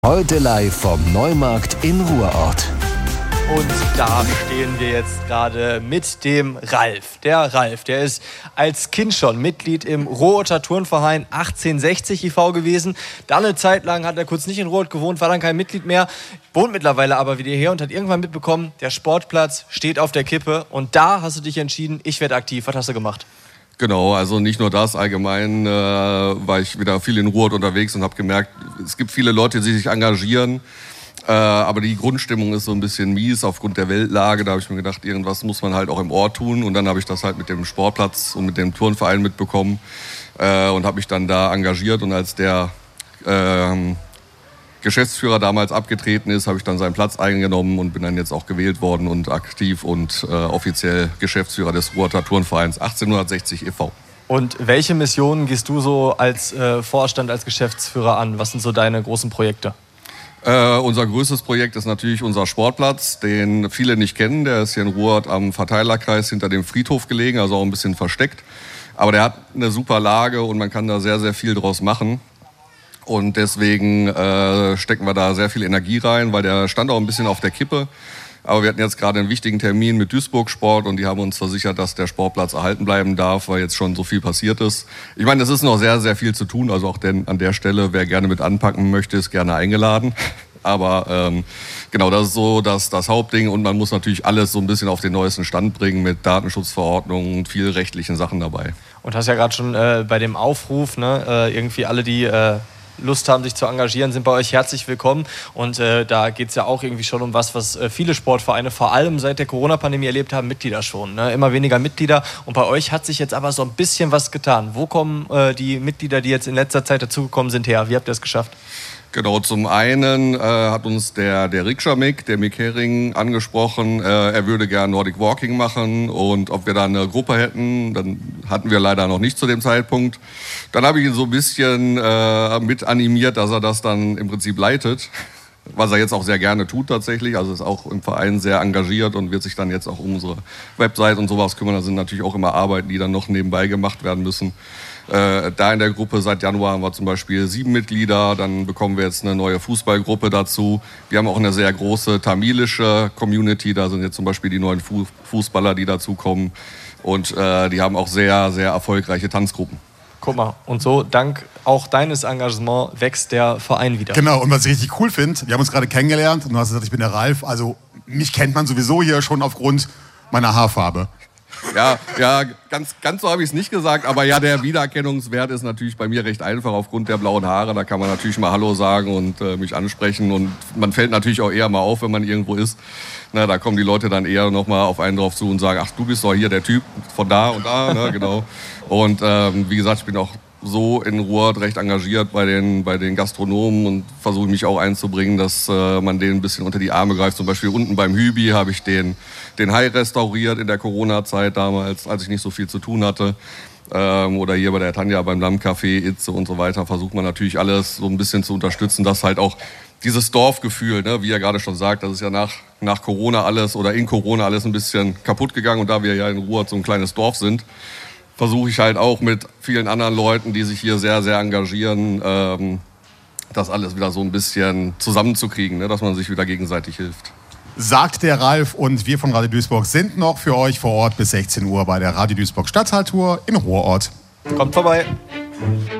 Heute live vom Neumarkt in Ruhrort. Und da stehen wir jetzt gerade mit dem Ralf. Der Ralf, der ist als Kind schon Mitglied im Ruhrorter Turnverein 1860 e.V. gewesen. Dann eine Zeit lang hat er kurz nicht in Ruhrort gewohnt, war dann kein Mitglied mehr. Wohnt mittlerweile aber wieder hier und hat irgendwann mitbekommen, der Sportplatz steht auf der Kippe. Und da hast du dich entschieden, ich werde aktiv. Was hast du gemacht? Genau, also nicht nur das, allgemein war ich wieder viel in Ruhrort unterwegs und habe gemerkt, es gibt viele Leute, die sich engagieren, aber die Grundstimmung ist so ein bisschen mies aufgrund der Weltlage. Da habe ich mir gedacht, irgendwas muss man halt auch im Ort tun, und dann habe ich das halt mit dem Sportplatz und mit dem Turnverein mitbekommen und habe mich dann da engagiert, und als der Geschäftsführer damals abgetreten ist, habe ich dann seinen Platz eingenommen und bin dann jetzt auch gewählt worden und aktiv und offiziell Geschäftsführer des Ruhrorter Turnvereins 1860 e.V. Und welche Missionen gehst du so als Vorstand, als Geschäftsführer an? Was sind so deine großen Projekte? Unser größtes Projekt ist natürlich unser Sportplatz, den viele nicht kennen. Der ist hier in Ruhrort am Verteilerkreis hinter dem Friedhof gelegen, also auch ein bisschen versteckt. Aber der hat eine super Lage und man kann da sehr, sehr viel draus machen. Und deswegen stecken wir da sehr viel Energie rein, weil der stand auch ein bisschen auf der Kippe. Aber wir hatten jetzt gerade einen wichtigen Termin mit Duisburg Sport und die haben uns versichert, dass der Sportplatz erhalten bleiben darf, weil jetzt schon so viel passiert ist. Ich meine, es ist noch sehr, sehr viel zu tun. Also auch an der Stelle, wer gerne mit anpacken möchte, ist gerne eingeladen. Aber genau, das ist so das Hauptding, und man muss natürlich alles so ein bisschen auf den neuesten Stand bringen mit Datenschutzverordnungen und viel rechtlichen Sachen dabei. Und hast ja gerade schon bei dem Aufruf, irgendwie alle, die Lust haben, sich zu engagieren, sind bei euch herzlich willkommen. Und da geht es ja auch irgendwie schon um was viele Sportvereine vor allem seit der Corona-Pandemie erlebt haben, Mitglieder schon. Immer weniger Mitglieder. Und bei euch hat sich jetzt aber so ein bisschen was getan. Wo kommen die Mitglieder, die jetzt in letzter Zeit dazugekommen sind, her? Wie habt ihr es geschafft? Genau, zum einen hat uns der Rikscha-Mick, der Mick Hering, angesprochen, er würde gerne Nordic Walking machen, und ob wir da eine Gruppe hätten, dann hatten wir leider noch nicht zu dem Zeitpunkt. Dann habe ich ihn so ein bisschen mit animiert, dass er das dann im Prinzip leitet, was er jetzt auch sehr gerne tut tatsächlich, also ist auch im Verein sehr engagiert und wird sich dann jetzt auch um unsere Website und sowas kümmern. Da sind natürlich auch immer Arbeiten, die dann noch nebenbei gemacht werden müssen. Da in der Gruppe seit Januar haben wir zum Beispiel 7 Mitglieder, dann bekommen wir jetzt eine neue Fußballgruppe dazu. Wir haben auch eine sehr große tamilische Community, da sind jetzt zum Beispiel die neuen Fußballer, die dazukommen, und die haben auch sehr, sehr erfolgreiche Tanzgruppen. Guck mal, und so dank auch deines Engagements wächst der Verein wieder. Genau, und was ich richtig cool finde, wir haben uns gerade kennengelernt und du hast gesagt, ich bin der Ralf, also mich kennt man sowieso hier schon aufgrund meiner Haarfarbe. Ja, ganz so habe ich es nicht gesagt, aber ja, der Wiedererkennungswert ist natürlich bei mir recht einfach aufgrund der blauen Haare. Da kann man natürlich mal Hallo sagen und mich ansprechen, und man fällt natürlich auch eher mal auf, wenn man irgendwo ist. Na, da kommen die Leute dann eher noch mal auf einen drauf zu und sagen, ach, du bist doch hier der Typ von da und da, ne, genau. Und wie gesagt, ich bin auch so in Ruhrort recht engagiert bei den Gastronomen und versuche mich auch einzubringen, dass man denen ein bisschen unter die Arme greift. Zum Beispiel unten beim Hübi habe ich den Hai restauriert in der Corona-Zeit damals, als ich nicht so viel zu tun hatte. Oder hier bei der Tanja beim Lammcafé, Itze und so weiter, versucht man natürlich alles so ein bisschen zu unterstützen, dass halt auch dieses Dorfgefühl, ne, wie er gerade schon sagt, das ist ja nach Corona alles oder in Corona alles ein bisschen kaputt gegangen, und da wir ja in Ruhrort so ein kleines Dorf sind, versuche ich halt auch mit vielen anderen Leuten, die sich hier sehr, sehr engagieren, das alles wieder so ein bisschen zusammenzukriegen, ne, dass man sich wieder gegenseitig hilft. Sagt der Ralf, und wir von Radio Duisburg sind noch für euch vor Ort bis 16 Uhr bei der Radio Duisburg Stadtteiltour in Ruhrort. Kommt vorbei.